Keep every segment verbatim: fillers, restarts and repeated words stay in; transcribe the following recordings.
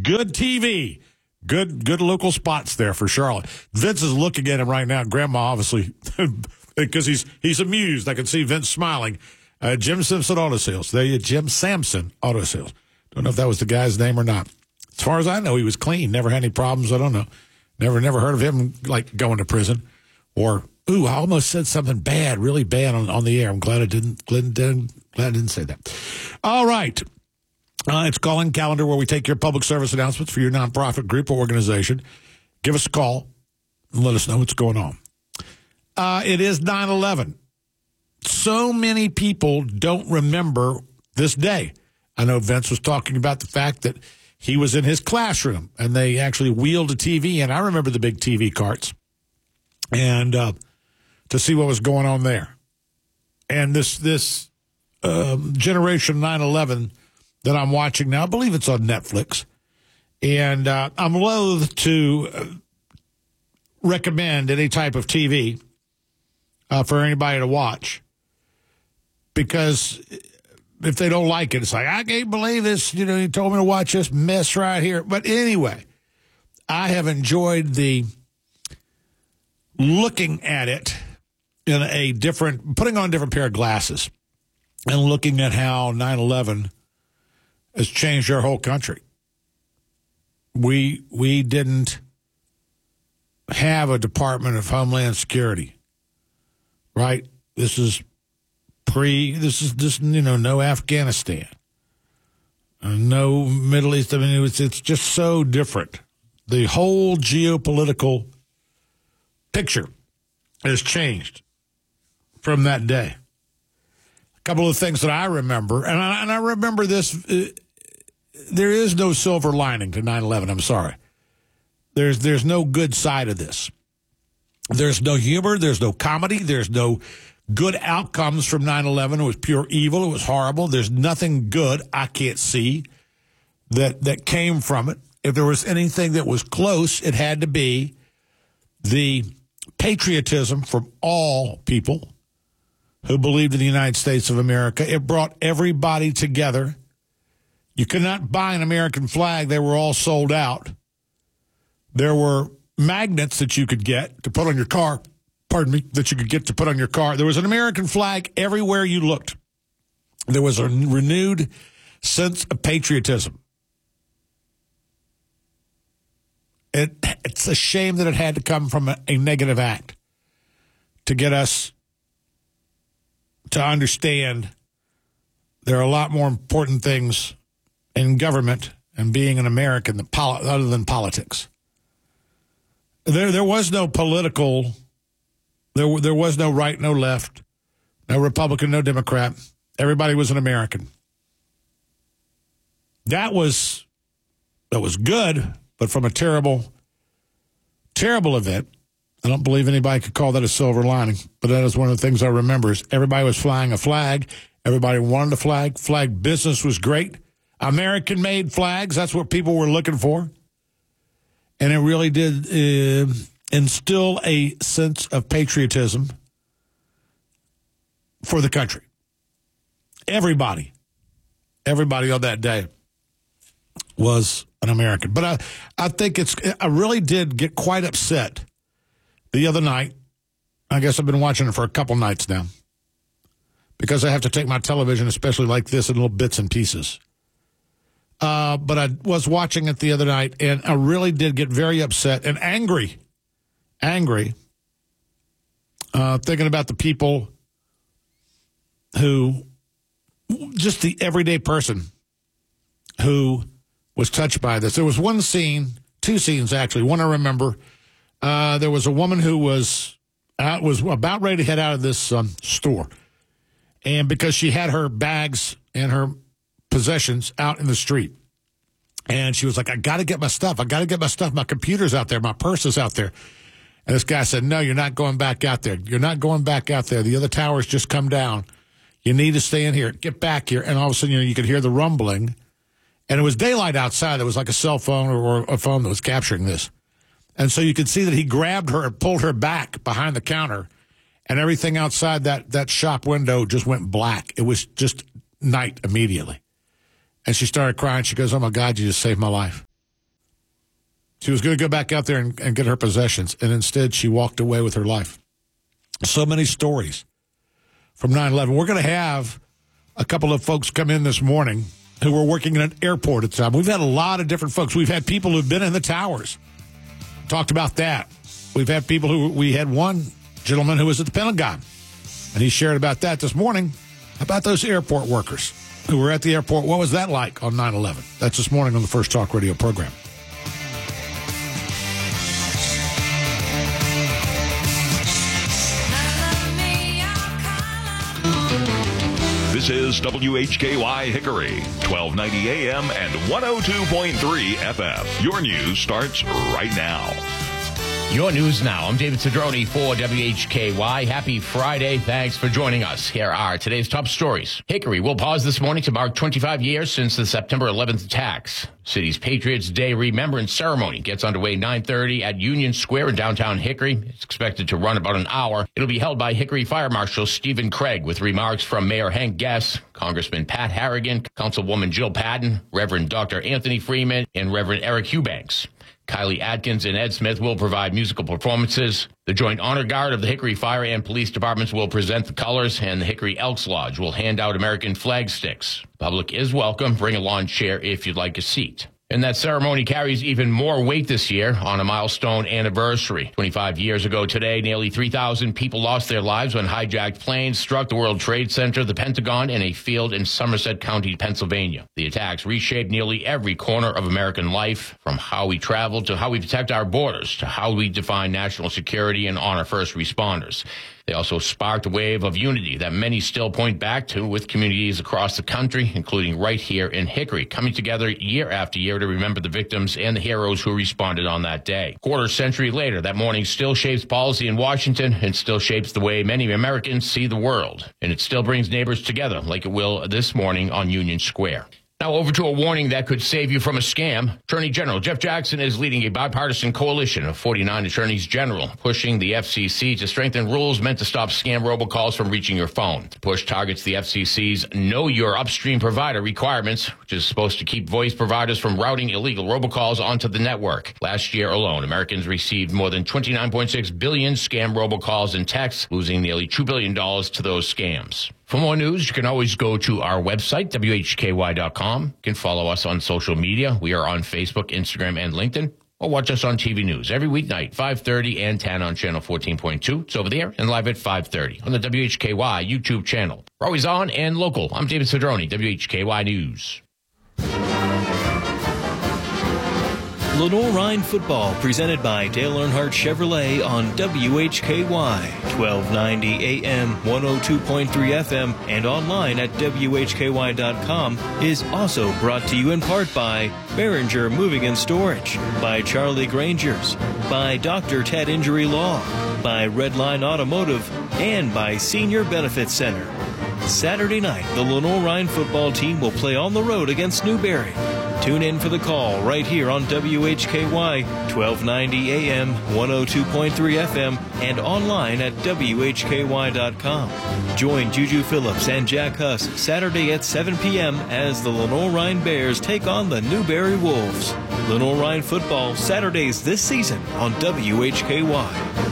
good T V. Good good local spots there for Charlotte. Vince is looking at him right now. Grandma, obviously, because he's he's amused. I can see Vince smiling. Uh, Jim Simpson Auto Sales. There you Jim Sampson Auto Sales. Don't know if that was the guy's name or not. As far as I know, he was clean. Never had any problems. I don't know. Never never heard of him, like, going to prison. Or, ooh, I almost said something bad, really bad on, on the air. I'm glad I didn't, glad, glad I didn't say that. All right. Uh, it's call-in calendar where we take your public service announcements for your nonprofit group or organization. Give us a call and let us know what's going on. Uh, it is nine eleven. So many people don't remember this day. I know Vince was talking about the fact that he was in his classroom and they actually wheeled a T V in. I remember the big T V carts and uh, to see what was going on there. And this, this uh, Generation nine eleven that I'm watching now, I believe it's on Netflix. And uh, I'm loath to uh, recommend any type of T V uh, for anybody to watch. Because if they don't like it, it's like, I can't believe this. You know, you told me to watch this mess right here. But anyway, I have enjoyed the looking at it in a different, putting on a different pair of glasses and looking at how nine eleven has changed our whole country. We we didn't have a Department of Homeland Security, right? This is pre, this is this, you know, no Afghanistan, uh, no Middle East. I mean, it's, it's just so different. The whole geopolitical picture has changed from that day. A couple of things that I remember, and I, and I remember this, uh, there is no silver lining to nine eleven. I'm sorry. There's there's no good side of this. There's no humor. There's no comedy. There's no good outcomes from nine eleven. It was pure evil. It was horrible. There's nothing good I can't see that that came from it. If there was anything that was close, it had to be the patriotism from all people who believed in the United States of America. It brought everybody together. You could not buy an American flag. They were all sold out. There were magnets that you could get to put on your car, pardon me, that you could get to put on your car. There was an American flag everywhere you looked. There was a renewed sense of patriotism. It, it's a shame that it had to come from a, a negative act to get us to understand there are a lot more important things in government and being an American than poli- other than politics. There there was no political, there, there was no right, no left, no Republican, no Democrat. Everybody was an American. That was, that was good, but from a terrible, terrible event. I don't believe anybody could call that a silver lining, but that is one of the things I remember is everybody was flying a flag. Everybody wanted a flag. Flag business was great. American-made flags, that's what people were looking for. And it really did uh, instill a sense of patriotism for the country. Everybody, everybody on that day was an American. But I, I think it's, I really did get quite upset the other night. I guess I've been watching it for a couple nights now because I have to take my television, especially like this, in little bits and pieces. Uh, but I was watching it the other night, and I really did get very upset and angry, angry, uh, thinking about the people who, just the everyday person who was touched by this. There was one scene, two scenes actually. One I remember. Uh, there was a woman who was out, was about ready to head out of this um, store, and because she had her bags and her possessions out in the street. And she was like, I got to get my stuff. I got to get my stuff. My computer's out there. My purse is out there. And this guy said, no, you're not going back out there. You're not going back out there. The other towers just come down. You need to stay in here. Get back here. And all of a sudden, you know, you could hear the rumbling. And it was daylight outside. There was like a cell phone or a phone that was capturing this. And so you could see that he grabbed her and pulled her back behind the counter. And everything outside that, that shop window just went black. It was just night immediately. And she started crying. She goes, oh, my God, you just saved my life. She was going to go back out there and, and get her possessions, and instead she walked away with her life. So many stories from nine eleven. We're going to have a couple of folks come in this morning who were working in an airport at the time. We've had a lot of different folks. We've had people who've been in the towers. Talked about that. We've had people who, we had one gentleman who was at the Pentagon, and he shared about that this morning, about those airport workers who were at the airport. What was that like on nine eleven? That's this morning on the First Talk Radio program. This is W H K Y Hickory, twelve ninety A M and one oh two point three F M. Your news starts right now. Your news now. I'm David Cedrone for W H K Y. Happy Friday. Thanks for joining us. Here are today's top stories. Hickory will pause this morning to mark twenty-five years since the September eleventh attacks. City's Patriots Day Remembrance Ceremony gets underway nine thirty at Union Square in downtown Hickory. It's expected to run about an hour. It'll be held by Hickory Fire Marshal Stephen Craig with remarks from Mayor Hank Guess, Congressman Pat Harrigan, Councilwoman Jill Patton, Reverend Doctor Anthony Freeman, and Reverend Eric Eubanks. Kylie Atkins and Ed Smith will provide musical performances. The Joint Honor Guard of the Hickory Fire and Police Departments will present the colors, and the Hickory Elks Lodge will hand out American flag sticks. Public is welcome. Bring a lawn chair if you'd like a seat. And that ceremony carries even more weight this year on a milestone anniversary. twenty-five years ago today, nearly three thousand people lost their lives when hijacked planes struck the World Trade Center, the Pentagon, and a field in Somerset County, Pennsylvania. The attacks reshaped nearly every corner of American life, from how we travel to how we protect our borders to how we define national security and honor first responders. They also sparked a wave of unity that many still point back to, with communities across the country, including right here in Hickory, coming together year after year to remember the victims and the heroes who responded on that day. Quarter century later, that morning still shapes policy in Washington and still shapes the way many Americans see the world. And it still brings neighbors together like it will this morning on Union Square. Now over to a warning that could save you from a scam. Attorney General Jeff Jackson is leading a bipartisan coalition of forty-nine attorneys general, pushing the F C C to strengthen rules meant to stop scam robocalls from reaching your phone. The push targets the F C C's Know Your Upstream Provider requirements, which is supposed to keep voice providers from routing illegal robocalls onto the network. Last year alone, Americans received more than twenty-nine point six billion scam robocalls and texts, losing nearly two billion dollars to those scams. For more news, you can always go to our website, W H K Y dot com. You can follow us on social media. We are on Facebook, Instagram, and LinkedIn. Or watch us on T V News every weeknight, five thirty and ten on Channel fourteen point two. It's over there and live at five thirty on the W H K Y YouTube channel. We're always on and local. I'm David Cedrone, W H K Y News. Lenore-Rhine football presented by Dale Earnhardt Chevrolet on W H K Y, twelve ninety A M, one oh two point three F M, and online at W H K Y dot com is also brought to you in part by Behringer Moving and Storage, by Charlie Granger's, by Doctor Ted Injury Law, by Redline Automotive, and by Senior Benefits Center. Saturday night, the Lenore-Rhine football team will play on the road against Newberry. Tune in for the call right here on W H K Y, twelve ninety A M, one oh two point three F M, and online at W H K Y dot com. Join Juju Phillips and Jack Huss Saturday at seven P M as the Lenore-Rhine Bears take on the Newberry Wolves. Lenore-Rhine football Saturdays this season on W H K Y.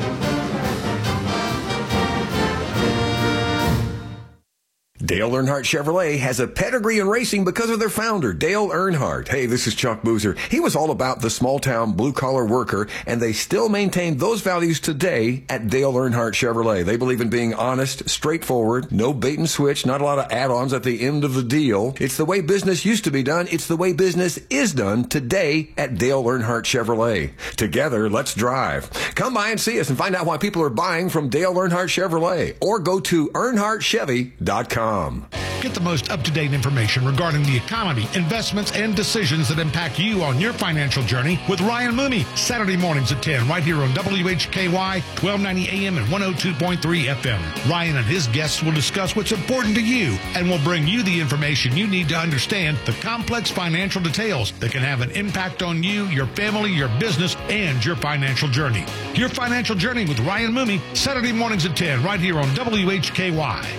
Dale Earnhardt Chevrolet has a pedigree in racing because of their founder, Dale Earnhardt. Hey, this is Chuck Boozer. He was all about the small-town blue-collar worker, and they still maintain those values today at Dale Earnhardt Chevrolet. They believe in being honest, straightforward, no bait and switch, not a lot of add-ons at the end of the deal. It's the way business used to be done. It's the way business is done today at Dale Earnhardt Chevrolet. Together, let's drive. Come by and see us and find out why people are buying from Dale Earnhardt Chevrolet, or go to Earnhardt Chevy dot com. Get the most up-to-date information regarding the economy, investments, and decisions that impact you on your financial journey with Ryan Mooney. Saturday mornings at ten, right here on W H K Y, twelve ninety A M and one oh two point three F M. Ryan and his guests will discuss what's important to you and will bring you the information you need to understand the complex financial details that can have an impact on you, your family, your business, and your financial journey. Your financial journey with Ryan Mooney, Saturday mornings at ten, right here on W H K Y.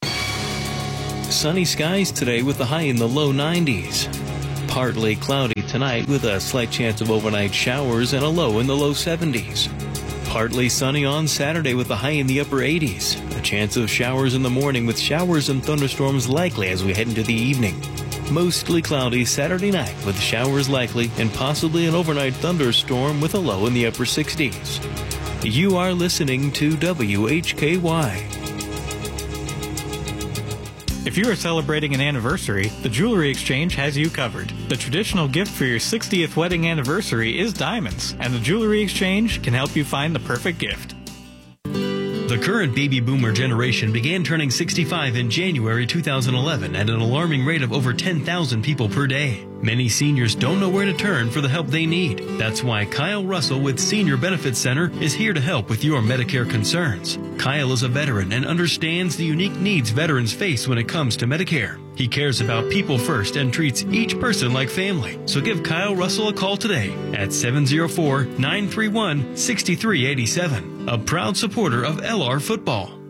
Sunny skies today with the high in the low nineties. Partly cloudy tonight with a slight chance of overnight showers and a low in the low seventies. Partly sunny on Saturday with a high in the upper eighties. A chance of showers in the morning with showers and thunderstorms likely as we head into the evening. Mostly cloudy Saturday night with showers likely and possibly an overnight thunderstorm with a low in the upper sixties. You are listening to W H K Y. If you are celebrating an anniversary, the Jewelry Exchange has you covered. The traditional gift for your sixtieth wedding anniversary is diamonds, and the Jewelry Exchange can help you find the perfect gift. The current baby boomer generation began turning sixty-five in January two thousand eleven at an alarming rate of over ten thousand people per day. Many seniors don't know where to turn for the help they need. That's why Kyle Russell with Senior Benefits Center is here to help with your Medicare concerns. Kyle is a veteran and understands the unique needs veterans face when it comes to Medicare. He cares about people first and treats each person like family. So give Kyle Russell a call today at seven oh four, nine three one, six three eight seven. A proud supporter of L R Football.